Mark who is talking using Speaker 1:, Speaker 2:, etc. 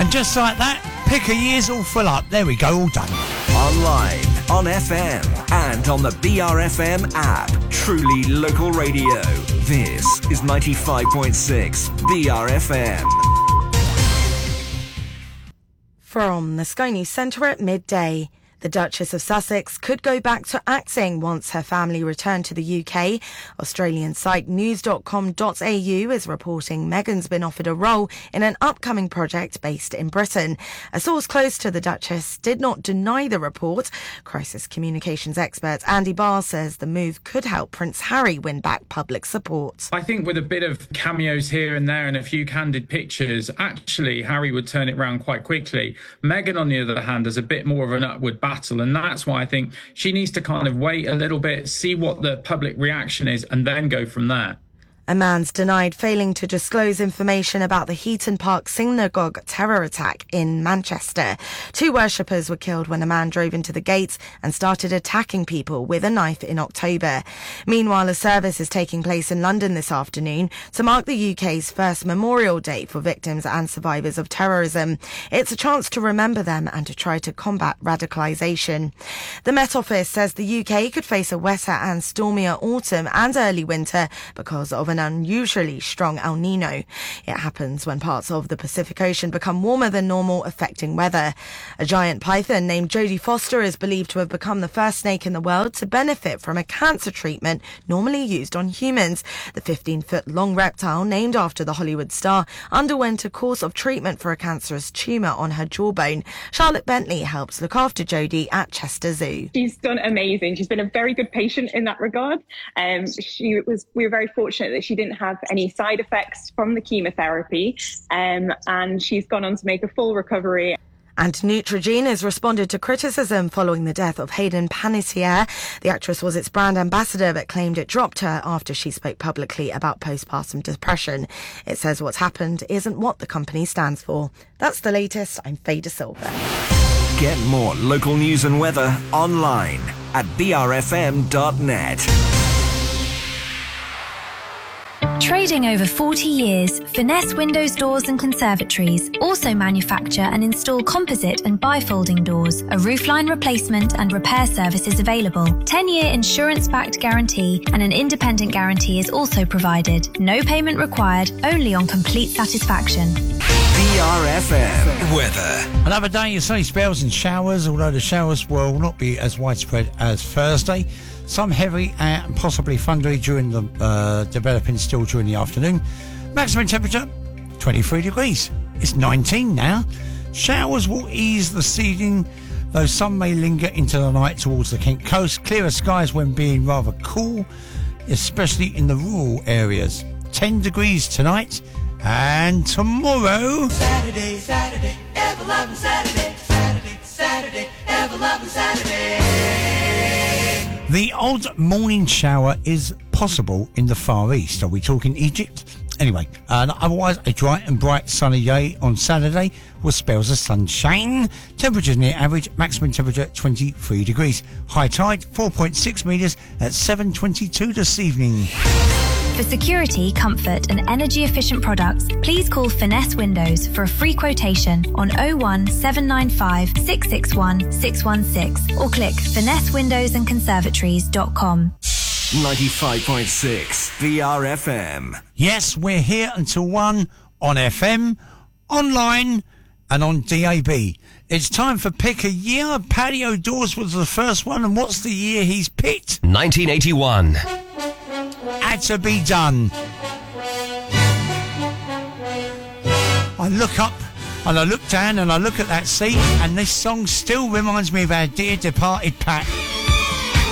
Speaker 1: And just like that, pick a year's all full up. There we go, all done.
Speaker 2: Online, on FM, and on the BRFM app. Truly local radio. This is 95.6 BRFM.
Speaker 3: From the Sky News Centre at midday. The Duchess of Sussex could go back to acting once her family returned to the UK. Australian site news.com.au is reporting Meghan's been offered a role in an upcoming project based in Britain. A source close to the Duchess did not deny the report. Crisis communications expert Andy Barr says the move could help Prince Harry win back public support.
Speaker 4: I think with a bit of cameos here and there and a few candid pictures, actually Harry would turn it round quite quickly. Meghan, on the other hand, has a bit more of an upward battle, and that's why I think she needs to kind of wait a little bit, see what the public reaction is, and then go from there.
Speaker 3: A man's denied failing to disclose information about the Heaton Park synagogue terror attack in Manchester. 2 worshippers were killed when a man drove into the gates and started attacking people with a knife in October. Meanwhile, a service is taking place in London this afternoon to mark the UK's first Memorial Day for victims and survivors of terrorism. It's a chance to remember them and to try to combat radicalisation. The Met Office says the UK could face a wetter and stormier autumn and early winter because of an unusually strong El Nino. It happens when parts of the Pacific Ocean become warmer than normal, affecting weather. A giant python named Jodie Foster is believed to have become the first snake in the world to benefit from a cancer treatment normally used on humans. The 15-foot-long reptile, named after the Hollywood star, underwent a course of treatment for a cancerous tumour on her jawbone. Charlotte Bentley helps look after Jodie at Chester Zoo.
Speaker 5: She's done amazing. She's been a very good patient in that regard. We were very fortunate that she didn't have any side effects from the chemotherapy, and she's gone on to make a full recovery.
Speaker 3: And Neutrogena has responded to criticism following the death of Hayden Panettiere. The actress was its brand ambassador but claimed it dropped her after she spoke publicly about postpartum depression. It says what's happened isn't what the company stands for. That's the latest. I'm Faye De Silva.
Speaker 2: Get more local news and weather online at brfm.net.
Speaker 6: Trading over 40 years, Finesse Windows Doors and Conservatories also manufacture and install composite and bifolding doors. A roofline replacement and repair service is available. 10-year insurance-backed guarantee and an independent guarantee is also provided. No payment required, only on complete satisfaction.
Speaker 2: BRFM weather.
Speaker 1: Another day of sunny spells and showers, although the showers will not be as widespread as Thursday. Some heavy and possibly thundery during the developing still during the afternoon. Maximum temperature 23 degrees. It's 19 now. Showers will ease this evening, though some may linger into the night towards the Kent coast. Clearer skies when being rather cool, especially in the rural areas. 10 degrees tonight, and tomorrow
Speaker 7: Saturday, ever-loving Saturday, ever-loving Saturday.
Speaker 1: the odd morning shower is possible in the Far East. Are we talking Egypt? Anyway, otherwise a dry and bright sunny day on Saturday with spells of sunshine. Temperatures near average, maximum temperature 23 degrees. High tide 4.6 metres at 7:22 this evening.
Speaker 6: For security, comfort and energy efficient products, please call Finesse Windows for a free quotation on 01 795 661 616 or click finessewindowsandconservatories.com.
Speaker 2: 95.6 BRFM.
Speaker 1: Yes, we're here until 1 on FM, online and on DAB. It's time for Pick a Year. Paddy O'Dawes was the first one, and what's the year he's picked?
Speaker 2: 1981.
Speaker 1: Had to be done. I look up and I look down and I look at that seat, and this song still reminds me of our dear departed Pat.